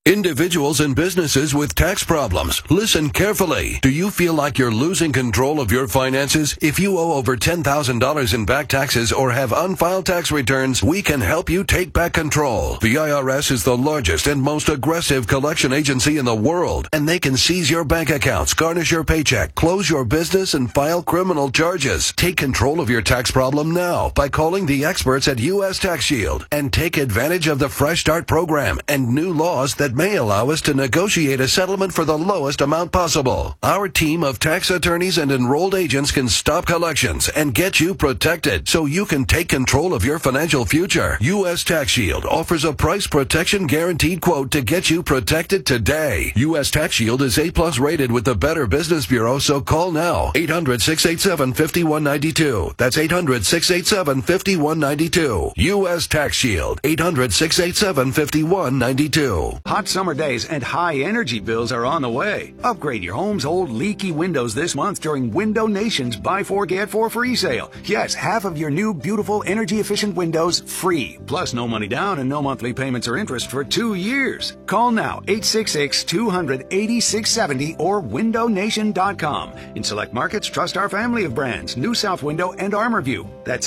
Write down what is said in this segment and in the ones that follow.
Individuals and businesses with tax problems, listen carefully. Do you feel like you're losing control of your finances? If you owe over $10,000 in back taxes or have unfiled tax returns, we can help you take back control. The IRS is the largest and most aggressive collection agency in the world, and they can seize your bank accounts, garnish your paycheck, close your business, and file criminal charges. Take control of your tax problem now by calling the experts at U.S. Tax Shield and take advantage of the Fresh Start program and new laws that may allow us to negotiate a settlement for the lowest amount possible. Our team of tax attorneys and enrolled agents can stop collections and get you protected so you can take control of your financial future. U.S. Tax Shield offers a price protection guaranteed quote to get you protected today. U.S. Tax Shield is A+ rated with the Better Business Bureau, so call now. 800-687-5192. That's 800-687-5192. U.S. Tax Shield. 800-687-5192. Hot summer days and high energy bills are on the way. Upgrade your home's old leaky windows this month during Window Nation's Buy 4 Get 4 free sale. Yes, half of your new beautiful energy efficient windows free. Plus no money down and no monthly payments or interest for 2 years. Call now 866-200-8670 or windownation.com. In select markets, trust our family of brands, New South Window and ArmorView. That's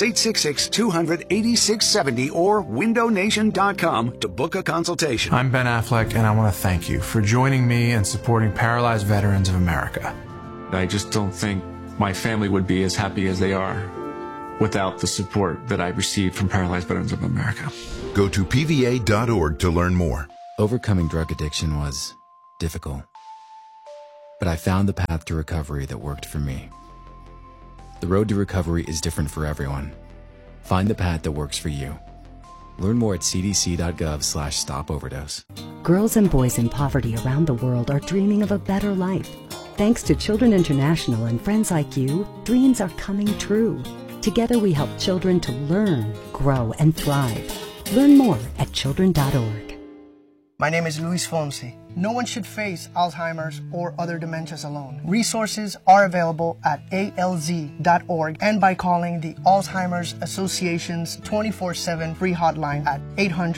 866-200-8670 or windownation.com to book a consultation. I'm Ben Affleck, and I want to thank you for joining me and supporting Paralyzed Veterans of America. I just don't think my family would be as happy as they are without the support that I received from Paralyzed Veterans of America. Go to PVA.org to learn more. Overcoming drug addiction was difficult, but I found the path to recovery that worked for me. The road to recovery is different for everyone. Find the path that works for you. Learn more at cdc.gov/stopoverdose. Girls and boys in poverty around the world are dreaming of a better life. Thanks to Children International and friends like you, dreams are coming true. Together we help children to learn, grow, and thrive. Learn more at children.org. My name is Luis Fonsi. No one should face Alzheimer's or other dementias alone. Resources are available at alz.org and by calling the Alzheimer's Association's 24/7 free hotline at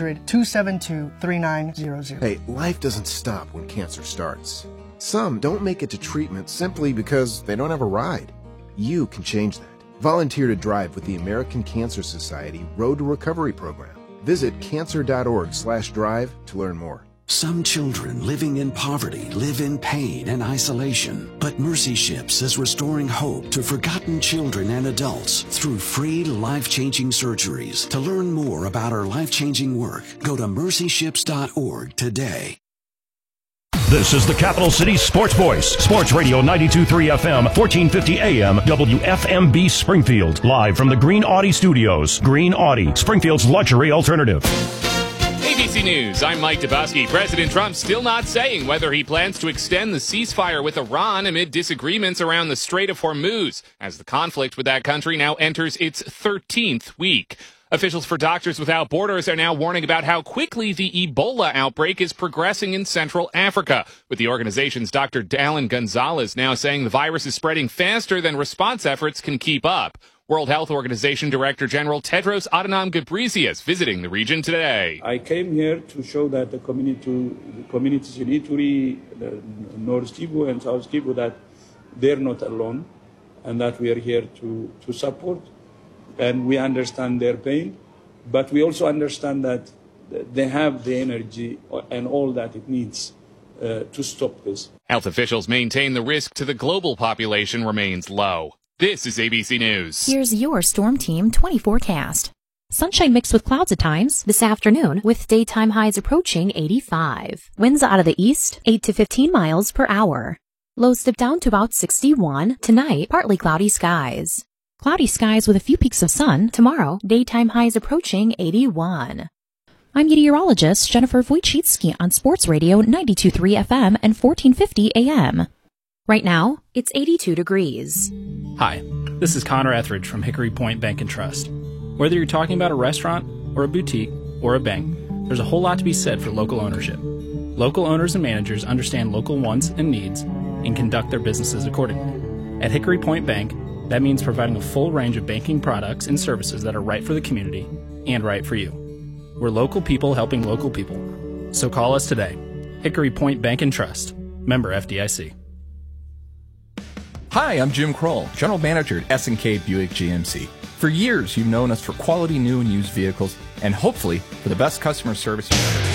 800-272-3900. Hey, life doesn't stop when cancer starts. Some don't make it to treatment simply because they don't have a ride. You can change that. Volunteer to drive with the American Cancer Society Road to Recovery program. Visit cancer.org/drive to learn more. Some children living in poverty live in pain and isolation, but Mercy Ships is restoring hope to forgotten children and adults through free life-changing surgeries. To learn more about our life-changing work, go to mercyships.org today. This is the Capital City Sports Voice, Sports Radio 92.3 FM, 1450 AM, WFMB Springfield. Live from the Green Audi Studios. Green Audi, Springfield's luxury alternative. ABC News, I'm Mike Dubowski. President Trump still not saying whether he plans to extend the ceasefire with Iran amid disagreements around the Strait of Hormuz, as the conflict with that country now enters its 13th week. Officials for Doctors Without Borders are now warning about how quickly the Ebola outbreak is progressing in Central Africa, with the organization's Dr. Alan Gonzalez now saying the virus is spreading faster than response efforts can keep up. World Health Organization Director General Tedros Adhanom Ghebreyesus visiting the region today. I came here to show that the communities in Ituri, North Kivu and South Kivu, that they're not alone and that we are here to support. And we understand their pain, but we also understand that they have the energy and all that it needs to stop this. Health officials maintain the risk to the global population remains low. This is ABC News. Here's your Storm Team 20 forecast. Sunshine mixed with clouds at times this afternoon, with daytime highs approaching 85. Winds out of the east, 8 to 15 miles per hour. Lows dip down to about 61. Tonight, partly cloudy skies. Cloudy skies with a few peaks of sun. Tomorrow, daytime highs approaching 81. I'm meteorologist Jennifer Wojcicki on Sports Radio 92.3 FM and 1450 AM. Right now, it's 82 degrees. Hi, this is Connor Etheridge from Hickory Point Bank and Trust. Whether you're talking about a restaurant or a boutique or a bank, there's a whole lot to be said for local ownership. Local owners and managers understand local wants and needs and conduct their businesses accordingly. At Hickory Point Bank, that means providing a full range of banking products and services that are right for the community and right for you. We're local people helping local people. So call us today. Hickory Point Bank and Trust. Member FDIC. Hi, I'm Jim Kroll, General Manager at S&K Buick GMC. For years, you've known us for quality new and used vehicles, and hopefully for the best customer service you've ever